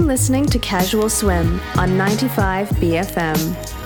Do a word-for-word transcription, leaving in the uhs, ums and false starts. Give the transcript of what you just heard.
listening to Casual Swim on ninety-five B F M.